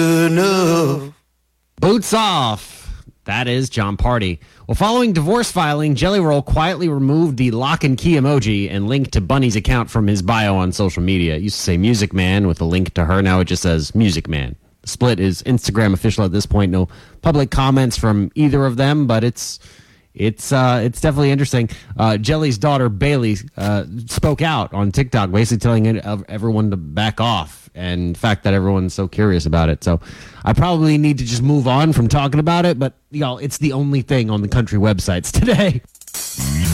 Boots off. That is John Party. Well, following divorce filing, Jelly Roll quietly removed the lock and key emoji and linked to Bunny's account from his bio on social media. It used to say Music Man with a link to her. Now it just says Music Man. The split is Instagram official at this point. No public comments from either of them, but it's definitely interesting. Jelly's daughter Bailey spoke out on TikTok, basically telling everyone to back off, and the fact that everyone's so curious about it. So I probably need to just move on from talking about it, but y'all, it's the only thing on the country websites today.